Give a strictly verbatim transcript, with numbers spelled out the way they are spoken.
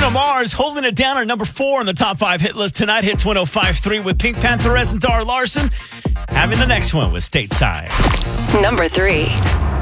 Bruno Mars holding it down at number four on the top five hit list tonight. Hits one oh five point three with Pink Pantheress and Dara Larson. Having the next one with Stateside. Number three.